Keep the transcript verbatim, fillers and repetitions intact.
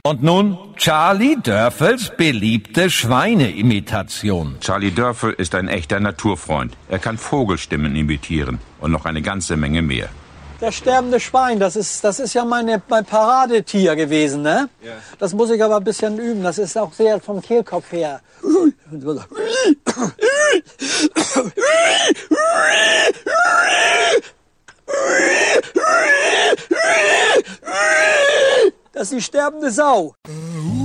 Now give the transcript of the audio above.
Und nun Charlie Dörfels beliebte Schweineimitation. Charlie Dörfel ist ein echter Naturfreund. Er kann Vogelstimmen imitieren und noch eine ganze Menge mehr. Das sterbende Schwein, das ist, das ist ja meine, mein Paradetier gewesen, ne? Ja. Das muss ich aber ein bisschen üben. Das ist auch sehr vom Kehlkopf her. Das ist die sterbende Sau.